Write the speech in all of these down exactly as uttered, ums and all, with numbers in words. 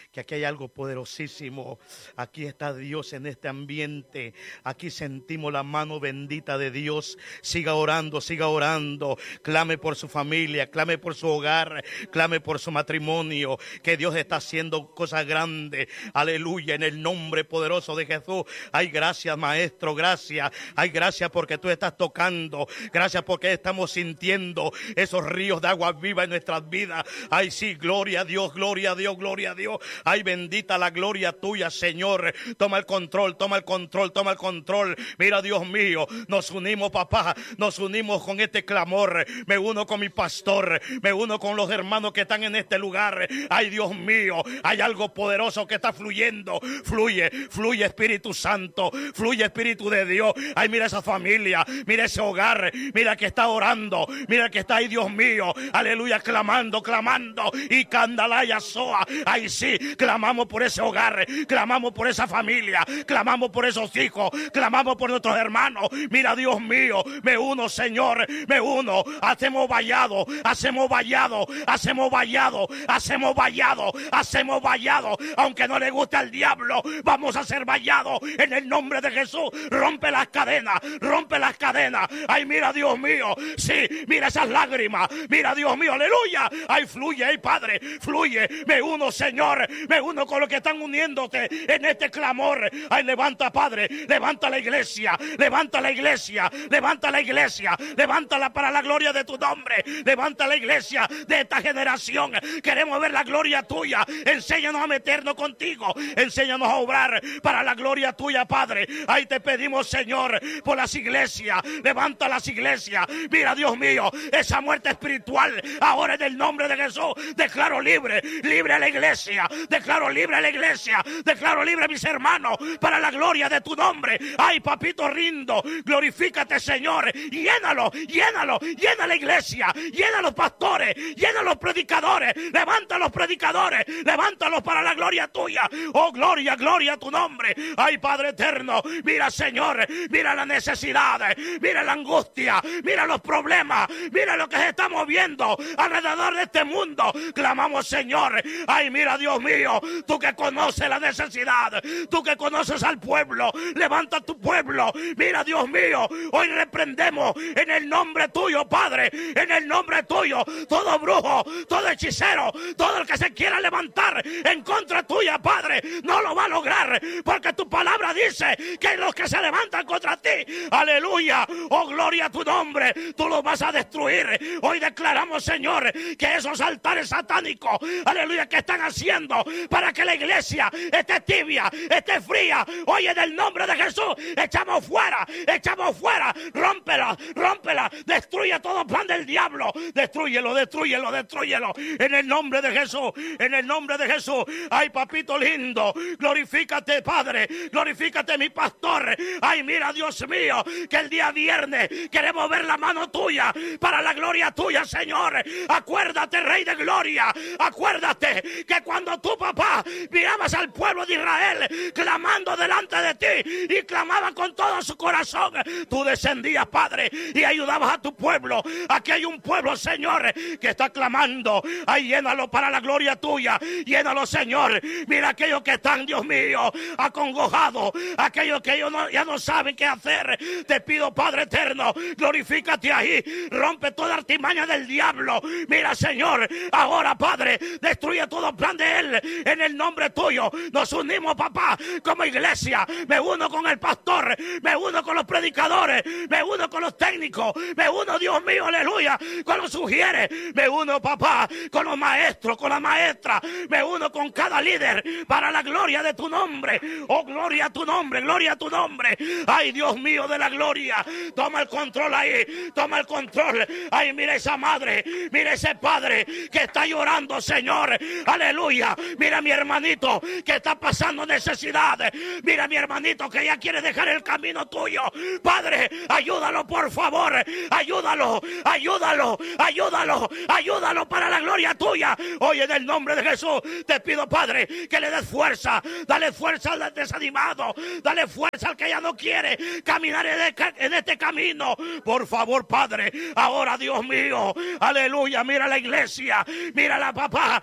que aquí hay algo poderosísimo. Aquí está Dios en este ambiente. Aquí sentimos la mano bendita de Dios. Siga orando, siga orando. Clame por su familia, clame por su hogar, clame por su matrimonio. Que Dios está haciendo cosas grandes. Aleluya, en el nombre poderoso de Jesús. Ay, gracias, maestro, gracias. Ay, gracias porque tú estás tocando. Gracias porque estamos sintiendo esos ríos de agua viva en nuestras vidas. Ay, sí, gloria a Dios, gloria a Dios, gloria a Dios. Ay, bendita la gloria tuya, Señor. Toma el control, toma el control, toma el control. Mira, Dios mío, nos unimos, papá, nos unimos con este clamor. Me uno con mi pastor, me uno con los hermanos que están en este lugar. Ay, Dios mío, hay algo poderoso que está fluyendo. Fluye, fluye, Espíritu Santo, fluye, Espíritu de Dios. Ay, mira esa familia, mira ese hogar, mira que está orando, mira que está ahí, Dios mío, aleluya, clamando, clamando, y Candalaya Soa. Ay, sí, clamamos por ese hogar, clamamos por esa familia, clamamos por esos hijos, clamamos por nuestros hermanos. Mira, Dios mío, me uno, Señor, me uno. Hacemos vallado, hacemos vallado, hacemos vallado, hacemos vallado, hacemos vallado. Aunque no le guste al diablo, vamos a hacer vallado en el nombre de Jesús. Rompe las cadenas, rompe las cadenas. Ay, mira, Dios mío, sí, mira esas lágrimas, mira, Dios mío, aleluya. Ay, fluye, ay, Padre, fluye. Me uno, Señor, me uno con los que están uniéndote en este clamor. Ay, levanta, Padre, levanta la iglesia, levanta la iglesia, levanta la iglesia, levántala para la gloria de tu nombre. Levanta la iglesia de esta generación. Queremos ver la gloria tuya. Enséñanos a meternos contigo, enséñanos a obrar para la gloria tuya, Padre. Ahí te pedimos, Señor, por las iglesias. Levanta las iglesias. Mira, Dios mío, esa muerte espiritual, ahora en el nombre de Jesús, declaro libre, libre a la iglesia, declaro libre a la iglesia, declaro libre a mis hermanos, para la gloria de tu nombre. Ay, papito rindo, glorifícate, Señor, llénalo, llénalo, llena la iglesia, llena los pastores, llena los predicadores, levanta los predicadores, levántalos para la gloria tuya. Oh, gloria, gloria a tu nombre. Ay, Padre eterno, mira, Señor, mira la necesidad, mira la angustia, mira los problemas, mira lo que se está moviendo alrededor de este mundo. Clamamos, Señor. Ay, mira, Dios mío, tú que conoces la necesidad, tú que conoces al pueblo, levanta tu pueblo. Mira, Dios mío, hoy reprendemos en el nombre tuyo, Padre, en el nombre tuyo, todo brujo, todo hechicero, todo el que se quiera levantar en contra tuya, Padre, no lo va a lograr, porque tu palabra dice que los que se levantan contra ti, aleluya, oh, gloria a tu nombre, tú los vas a destruir. Hoy declaramos, Señor, que esos altares satánicos, aleluya, que están haciendo para que la iglesia esté tibia, esté fría, hoy en el nombre de Jesús, echamos fuera, echamos fuera, rómpela, rómpela, destruye todo plan del diablo, destrúyelo, destrúyelo, destrúyelo, en el nombre de Jesús, en el nombre de Jesús. Ay, papito lindo, glorifícate, Padre, glorifícate, mi pastor. Ay, mira, Dios mío, que el día viernes queremos ver la mano tuya, para la gloria tuya, Señor. Acuérdate, Rey de Gloria, acuérdate que cuando tu papá mirabas al pueblo de Israel clamando delante de ti y clamaban con todo su corazón, tú descendías, Padre, y ayudabas a tu pueblo. Aquí hay un pueblo, Señor, que está clamando. Ay, llénalo para la gloria tuya, llénalo, Señor. Mira aquellos que están, Dios mío, acongojados, aquellos que ellos no, ya no saben qué hacer. Te pido, Padre eterno, glorifícate ahí, rompe toda artimaña del diablo. Mira, Señor, ahora, Padre, destruye todo plan de él en el nombre tuyo. Nos unimos, papá, como iglesia. Me uno con el pastor, me uno con los predicadores, me uno con los técnicos, me uno, Dios mío, aleluya, con los sugieres, me uno, papá, con los maestros, con la maestra, me uno con cada líder para la gloria de tu nombre. Oh, gloria a tu nombre, gloria a tu nombre. Ay, Dios mío de la gloria, toma el control ahí, toma el control. Ay, mira esa madre, mira ese padre que está llorando, Señor, aleluya. Mira mi hermanito que está pasando necesidad, mira mi hermanito que ya quiere dejar el camino tuyo. Padre, ayúdalo, por favor, ayúdalo, ayúdalo, ayúdalo, ayúdalo para la gloria tuya. Hoy en el nombre de Jesús te pido, Padre, que le des fuerza, dale fuerza al desanimado, dale fuerza al que ya no quiere caminar en este camino. Por favor, Padre, ahora, Dios mío, aleluya, mira la iglesia, mira la papá, mira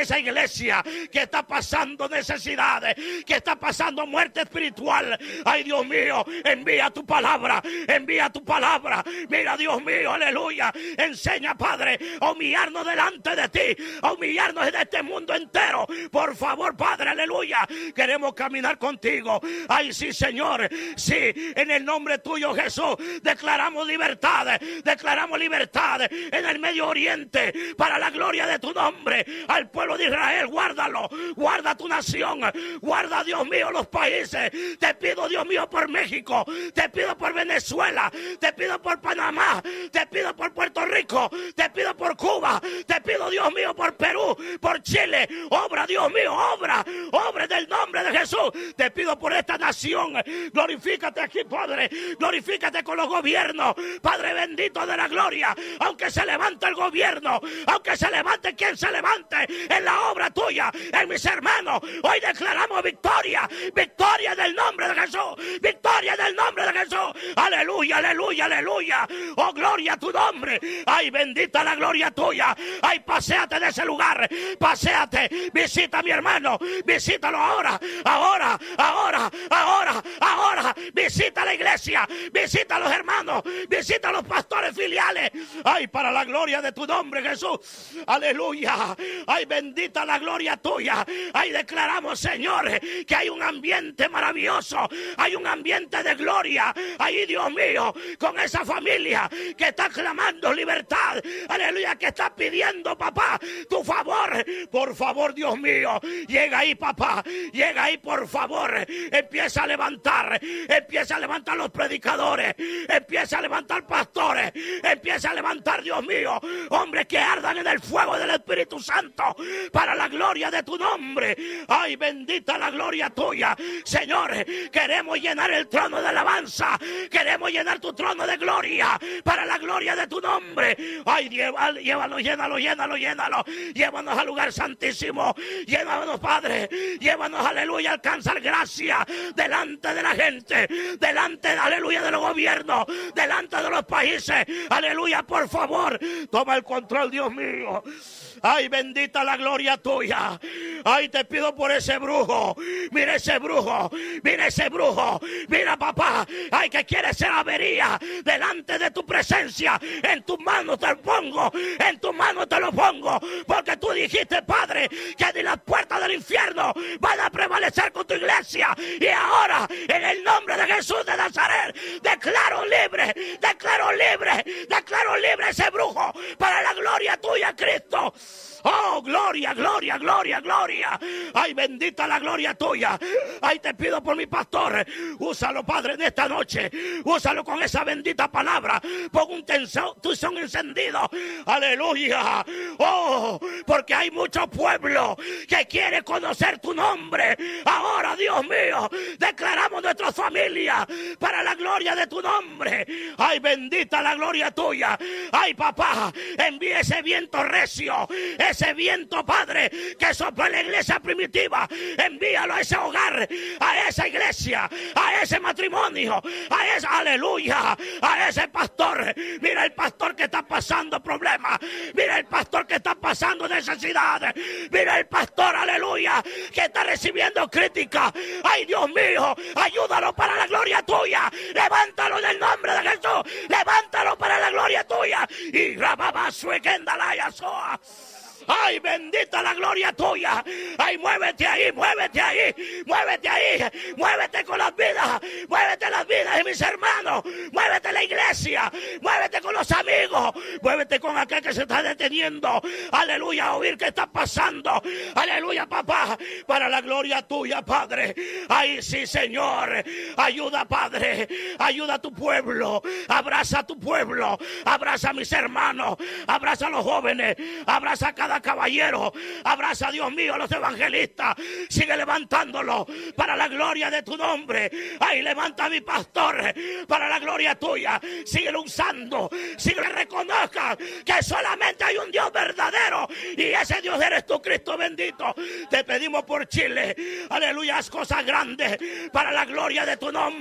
esa iglesia que está pasando necesidades, que está pasando muerte espiritual. Ay, Dios mío, envía tu palabra, envía tu palabra. Mira, Dios mío, aleluya. Enseña, Padre, a humillarnos delante de ti, a humillarnos en este mundo entero. Por favor, Padre, aleluya. Queremos caminar contigo. Ay, sí, Señor, sí, en el nombre tuyo, Jesús, declaramos libertad, declaramos libertad en el Medio Oriente, para la gloria de tu nombre. Al pueblo de Israel, guárdalo, guarda tu nación, guarda, Dios mío, los países. Te pido, Dios mío, por México, te pido por Venezuela, te pido por Panamá, te pido por Puerto Rico, te pido por Cuba, te pido, Dios mío, por Perú, por Chile. Obra, Dios mío, obra, obra del nombre de Jesús. Te pido por esta nación. Glorifícate aquí, Padre, glorifícate con los gobiernos, Padre bendito de la gloria. Aunque se levante el gobierno, aunque se levante quien se levante en la obra tuya, en mis hermanos, hoy declaramos victoria, victoria del nombre de Jesús, victoria del nombre de Jesús. Aleluya, aleluya, aleluya. Oh, gloria a tu nombre. Ay, bendita la gloria tuya. Ay, paséate de ese lugar, paséate, visita a mi hermano, visítalo ahora, ahora, ahora, ahora, ahora. Visita la iglesia, visita a los hermanos, visita a los pastores filiales. Ay, para la gloria de tu nombre, Jesús. Aleluya. Ay, bendita la gloria tuya. Ay, declaramos, Señor, que hay un ambiente maravilloso, hay un ambiente de gloria. Ay, Dios mío, con esa familia que está clamando libertad. Aleluya, que está pidiendo, papá, tu favor. Por favor, Dios mío, llega ahí, papá, llega ahí, por favor. Empieza a levantar, empieza a levantar los predicadores, empieza a levantar pastores, empieza a levantar, Dios mío, hombres que ardan en el fuego del Espíritu Santo, para la gloria de tu nombre. Ay, bendita la gloria tuya, Señor. Queremos llenar el trono de alabanza, queremos llenar tu trono de gloria, para la gloria de tu nombre. Ay, llévalo, llévalo, llénalo, llénalo, llénalo. Llévanos al lugar santísimo, llévanos, Padre, llévanos, aleluya, a alcanzar gracia delante de la gente, delante, aleluya, de los gobiernos, delante de los países. Aleluya, por favor, toma el control, Dios mío. Ay, bendita la gloria tuya. Ay, te pido por ese brujo. Mira ese brujo, mira ese brujo. Mira, papá, ay, que quiere ser avería delante de tu presencia. En tus manos te lo pongo, en tus manos te lo pongo, porque tú dijiste, Padre, que ni las puertas del infierno van a prevalecer con tu iglesia. Y ahora, en el nombre de Jesús de Nazaret, declaro libre, declaro libre, declaro libre ese brujo, para la gloria tuya, Cristo. Oh, gloria, gloria, gloria, gloria. Ay, bendita la gloria tuya. Ay, te pido por mi pastor. Úsalo, Padre, en esta noche. Úsalo con esa bendita palabra. Pon un tizón encendido. Aleluya. Oh, porque hay mucho pueblo que quiere conocer tu nombre. Ahora, Dios mío, declaramos nuestra familia para la gloria de tu nombre. Ay, bendita la gloria tuya. Ay, papá, envíe ese viento recio, ese viento, Padre, que sopló en la iglesia primitiva. Envíalo a ese hogar, a esa iglesia, a ese matrimonio, a ese, aleluya, a ese pastor. Mira el pastor que está pasando problemas, mira el pastor que está pasando necesidades, mira el pastor, aleluya, que está recibiendo crítica. Ay, Dios mío, ayúdalo para la gloria tuya. Levántalo en el nombre de Jesús, levántalo para la gloria tuya. Y rababasuekendalaya soa. Ay, bendita la gloria tuya. Ay, muévete ahí, muévete ahí, muévete ahí, muévete con las vidas, muévete las vidas de mis hermanos, muévete la iglesia, muévete con los amigos, muévete con aquel que se está deteniendo, aleluya, a oír qué está pasando, aleluya, papá, para la gloria tuya, Padre. Ay, sí, Señor, ayuda, Padre, ayuda a tu pueblo, abraza a tu pueblo, abraza a mis hermanos, abraza a los jóvenes, abraza a cada caballero, abraza, Dios mío, a los evangelistas, sigue levantándolo para la gloria de tu nombre. Ay, levanta a mi pastor para la gloria tuya, sigue usando, sigue reconozca que solamente hay un Dios verdadero y ese Dios eres tú, Cristo bendito. Te pedimos por Chile, aleluya, haz cosas grandes para la gloria de tu nombre.